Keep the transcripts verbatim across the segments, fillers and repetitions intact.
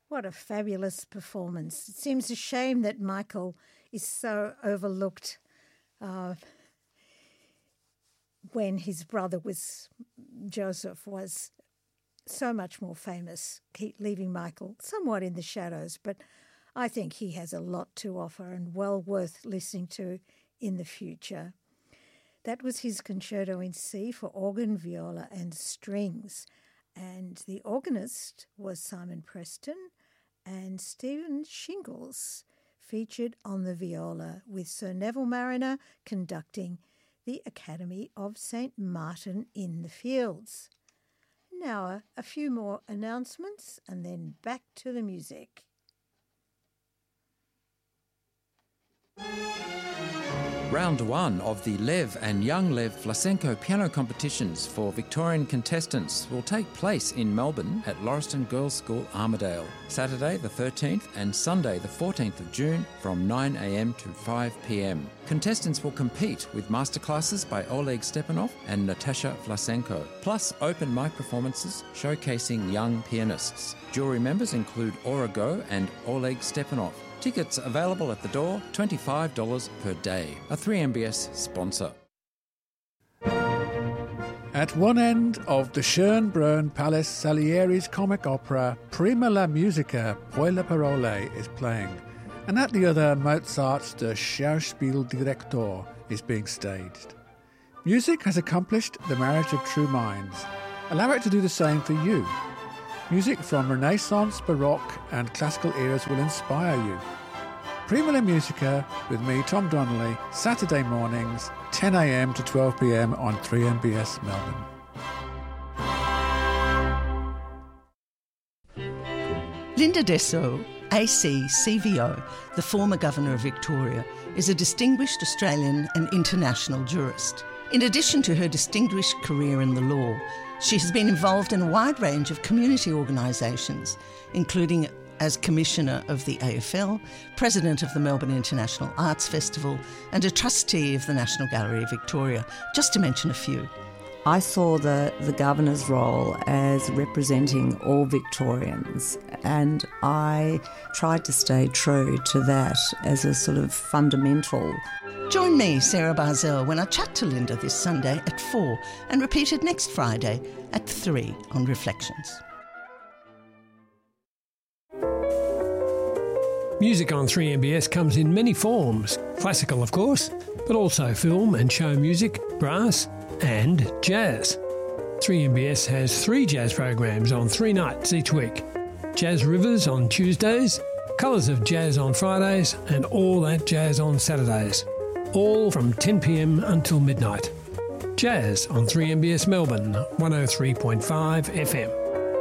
What a fabulous performance. It seems a shame that Michael is so overlooked uh, when his brother was, Joseph, was so much more famous, keep leaving Michael somewhat in the shadows. But I think he has a lot to offer and well worth listening to in the future. That was his Concerto in C for organ, viola and strings. And the organist was Simon Preston, and Stephen Shingles featured on the viola, with Sir Neville Marriner conducting the Academy of Saint Martin in the Fields. Now a, a few more announcements and then back to the music. Round one of the Lev and Young Lev Vlasenko piano competitions for Victorian contestants will take place in Melbourne at Lauriston Girls' School, Armidale, Saturday the thirteenth and Sunday the fourteenth of June from nine a m to five p m. Contestants will compete with masterclasses by Oleg Stepanov and Natasha Vlasenko, plus open mic performances showcasing young pianists. Jury members include Aura Go and Oleg Stepanov. Tickets available at the door, twenty-five dollars per day. A three M B S sponsor. At one end of the Schönbrunn Palace, Salieri's comic opera Prima la Musica, Poi le Parole is playing, and at the other Mozart's Der Schauspieldirektor is being staged. Music has accomplished the marriage of true minds. Allow it to do the same for you. Music from Renaissance, Baroque and classical eras will inspire you. Prima la Musica with me, Tom Donnelly, Saturday mornings, ten a m to twelve p m on three M B S Melbourne. Linda Dessau, A C C V O, the former Governor of Victoria, is a distinguished Australian and international jurist. In addition to her distinguished career in the law, she has been involved in a wide range of community organisations, including as Commissioner of the A F L, President of the Melbourne International Arts Festival, and a Trustee of the National Gallery of Victoria, just to mention a few. I saw the, the Governor's role as representing all Victorians, and I tried to stay true to that as a sort of fundamental. Join me, Sarah Barzell, when I chat to Linda this Sunday at four and repeated next Friday at three on Reflections. Music on three M B S comes in many forms. Classical, of course, but also film and show music, brass and jazz. three M B S has three jazz programs on three nights each week. Jazz Rivers on Tuesdays, Colours of Jazz on Fridays and All That Jazz on Saturdays. All from ten p m until midnight. Jazz on three M B S Melbourne, one oh three point five F M.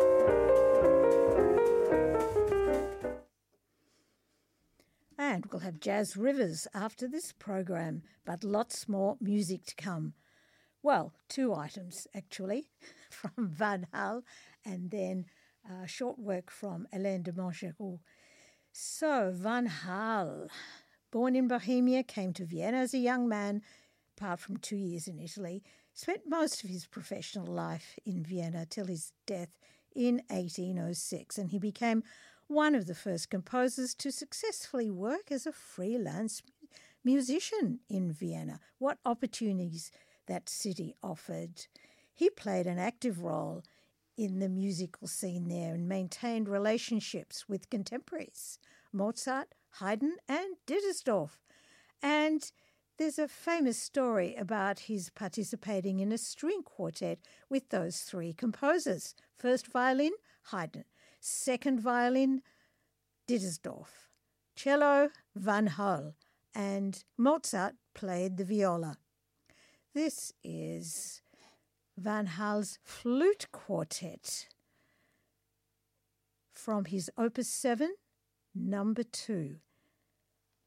And we'll have Jazz Rivers after this program, but lots more music to come. Well, two items actually, from Van Hal and then a short work from Hélène de Montgeroux. So, Van Hal, born in Bohemia, came to Vienna as a young man, apart from two years in Italy, spent most of his professional life in Vienna till his death in eighteen oh six, and he became one of the first composers to successfully work as a freelance musician in Vienna. What opportunities that city offered. He played an active role in the musical scene there and maintained relationships with contemporaries, Mozart, Haydn and Dittersdorf. And there's a famous story about his participating in a string quartet with those three composers. First violin, Haydn. Second violin, Dittersdorf. Cello, Van Hal. And Mozart played the viola. This is Van Hal's flute quartet from his Opus seven, number two.